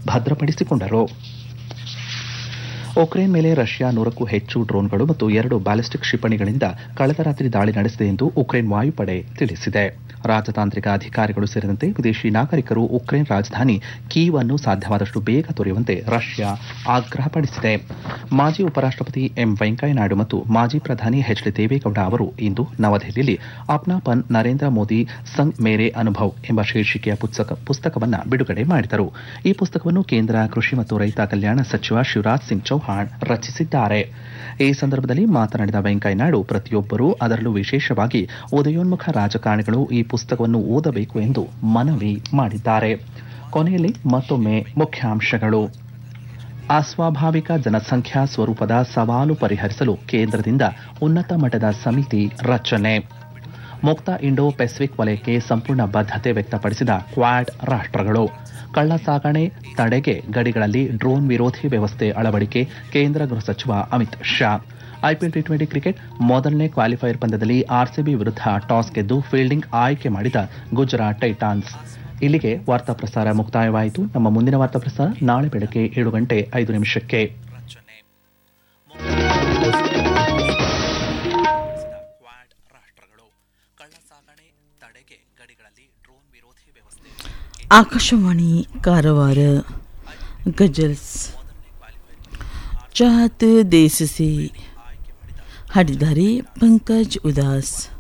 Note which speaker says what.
Speaker 1: ಭದ್ರಪಡಿಸಿಕೊಂಡರು. Ukraine ಮೇಲೆ Russia 100ಕ್ಕೂ ಹೆಚ್ಚು ಡ್ರೋನ್ಗಳು ಮತ್ತು 2 ಬ್ಯಾಲಿಸ್ಟಿಕ್ ಕ್ಷಿಪಣಿಗಳಿಂದ ಕಳೆದ ರಾತ್ರಿ ದಾಳಿ ನಡೆಸಿದೆ ಎಂದು ಉಕ್ರೇನ್ ವಾಯುಪಡೆ ತಿಳಿಸಿದೆ. ರಾಜತಾಂತ್ರಿಕ ಅಧಿಕಾರಿಗಳು ಸೇರಿದಂತೆ ವಿದೇಶಿ ನಾಗರಿಕರು ಉಕ್ರೇನ್ ರಾಜಧಾನಿ ಕೀವ್ ಅನ್ನು ಸಾಧ್ಯವಾದಷ್ಟು ಬೇಗ ತೊರೆಯುವಂತೆ ರಷ್ಯಾ ಆಗ್ರಹಪಡಿಸಿದೆ. ಮಾಜಿ ಉಪರಾಷ್ಟಪತಿ ಎಂ ವೆಂಕಯ್ಯನಾಯ್ಡು ಮತ್ತು ಮಾಜಿ ಪ್ರಧಾನಿ ಎಚ್ ಡಿ ದೇವೇಗೌಡ ಅವರು ಇಂದು ನವದೆಹಲಿಯಲ್ಲಿ ಅಪ್ನಾಪನ್ ನರೇಂದ್ರ ಮೋದಿ ಸಂಗ್ ಮೇರೆ ಅನುಭವ್ ಎಂಬ ಶೀರ್ಷಿಕೆಯ ಪುಸ್ತಕವನ್ನು ಬಿಡುಗಡೆ ಮಾಡಿದರು. ಈ ಪುಸ್ತಕವನ್ನು ಕೇಂದ್ರ ಕೃಷಿ ಮತ್ತು ರೈತ ಕಲ್ಯಾಣ ಸಚಿವ ಶಿವರಾಜ್ ಸಿಂಗ್ ಚೌಹಾಣ್ ರಚಿಸಿದ್ದಾರೆ. ಈ ಸಂದರ್ಭದಲ್ಲಿ ಮಾತನಾಡಿದ ವೆಂಕಯ್ಯನಾಯ್ಡು, ಪ್ರತಿಯೊಬ್ಬರೂ, ಅದರಲ್ಲೂ ವಿಶೇಷವಾಗಿ ಉದಯೋನ್ಮುಖ ರಾಜಕಾರಣಿಗಳು ಈ ಪುಸ್ತಕವನ್ನು ಓದಬೇಕು ಎಂದು ಮನವಿ ಮಾಡಿದ್ದಾರೆ. ಕೊನೆಯಲ್ಲಿ ಮತ್ತೊಮ್ಮೆ ಮುಖ್ಯಾಂಶಗಳು. ಅಸ್ವಾಭಾವಿಕ ಜನಸಂಖ್ಯಾ ಸ್ವರೂಪದ ಸವಾಲು ಪರಿಹರಿಸಲು ಕೇಂದ್ರದಿಂದ ಉನ್ನತ ಮಟ್ಟದ ಸಮಿತಿ ರಚನೆ. ಮುಕ್ತ ಇಂಡೋ ಪೆಸಿಫಿಕ್ ವಲಯಕ್ಕೆ ಸಂಪೂರ್ಣ ಬದ್ಧತೆ ವ್ಯಕ್ತಪಡಿಸಿದ ಕ್ವಾಡ್ ರಾಷ್ಟ್ರಗಳು. ಕಳ್ಳ ಸಾಗಣೆ ತಡೆಗೆ ಗಡಿಗಳಲ್ಲಿ ಡ್ರೋನ್ ವಿರೋಧಿ ವ್ಯವಸ್ಥೆ ಅಳವಡಿಕೆ ಕೇಂದ್ರ ಗೃಹ ಸಚಿವ Amit Shah. IPL T20 cricket ಮೊದಲನೇ ಕ್ವಾಲಿಫೈಯರ್ ಪಂದ್ಯದಲ್ಲಿ ಆರ್ಸಿಬಿ ವಿರುದ್ಧ ಟಾಸ್ ಗೆದ್ದು ಫೀಲ್ಡಿಂಗ್ ಆಯ್ಕೆ ಮಾಡಿದ ಗುಜರಾತ್ ಟೈಟಾನ್ಸ್. ಇಲ್ಲಿಗೆ ವಾರ್ತಾ ಪ್ರಸಾರ ಮುಕ್ತಾಯವಾಯಿತು. ನಮ್ಮ ಮುಂದಿನ ವಾರ್ತಾ ಪ್ರಸಾರ ನಾಳೆ ಬೆಳಗ್ಗೆ 7:05.
Speaker 2: ಆಕಾಶವಾಣಿ ಕಾರವಾರ. ಗಜಲ್ಸ್ ಚಾಹತ್ ದೇಸ್ ಸೆ ಹಾಡಿದ್ದಾರೆ ಪಂಕಜ್ ಉದಾಸ್.